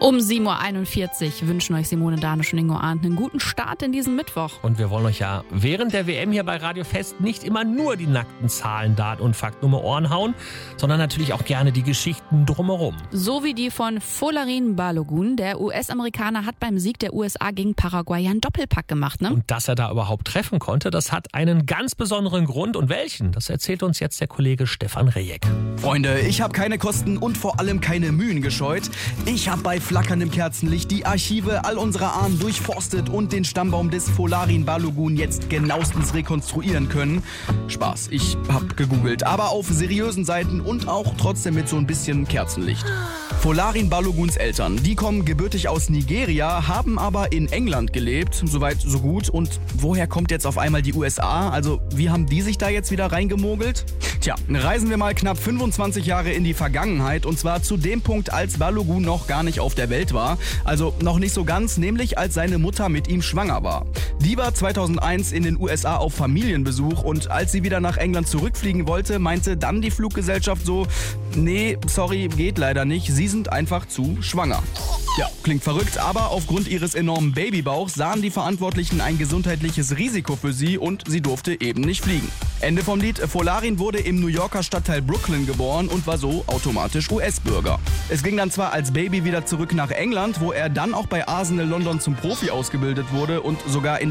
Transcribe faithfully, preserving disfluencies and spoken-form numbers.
Um sieben Uhr einundvierzig wünschen euch Simone Danisch und Ingo Arndt einen guten Start in diesen Mittwoch. Und wir wollen euch ja während der W M hier bei Radio Fest nicht immer nur die nackten Zahlen, Daten und Fakten um die Ohren hauen, sondern natürlich auch gerne die Geschichten drumherum. So wie die von Folarin Balogun. Der U S-Amerikaner hat beim Sieg der U S A gegen Paraguay einen Doppelpack gemacht, ne? Und dass er da überhaupt treffen konnte, das hat einen ganz besonderen Grund. Und welchen? Das erzählt uns jetzt der Kollege Stefan Rejek. Freunde, ich habe keine Kosten und vor allem keine Mühen gescheut. Ich habe bei flackerndem Kerzenlicht die Archive all unserer Ahnen durchforstet und den Stammbaum des Folarin Balogun jetzt genauestens rekonstruieren können. Spaß, ich habe gegoogelt, aber auf seriösen Seiten und auch trotzdem mit so ein bisschen Kerzenlicht. Folarin Baloguns Eltern, die kommen gebürtig aus Nigeria, haben aber in England gelebt, soweit so gut. Und woher kommt jetzt auf einmal die U S A? Also wie haben die sich da jetzt wieder reingemogelt? Tja, reisen wir mal knapp fünfundzwanzig Jahre in die Vergangenheit, und zwar zu dem Punkt, als Balogun noch gar nicht auf der Welt war. Also noch nicht so ganz, nämlich als seine Mutter mit ihm schwanger war. Die war zweitausendeins in den U S A auf Familienbesuch, und als sie wieder nach England zurückfliegen wollte, meinte dann die Fluggesellschaft so: Nee, sorry, geht leider nicht, Sie sind einfach zu schwanger. Ja, klingt verrückt, aber aufgrund ihres enormen Babybauchs sahen die Verantwortlichen ein gesundheitliches Risiko für sie und sie durfte eben nicht fliegen. Ende vom Lied: Folarin wurde im New Yorker Stadtteil Brooklyn geboren und war so automatisch U S-Bürger. Es ging dann zwar als Baby wieder zurück nach England, wo er dann auch bei Arsenal London zum Profi ausgebildet wurde und sogar in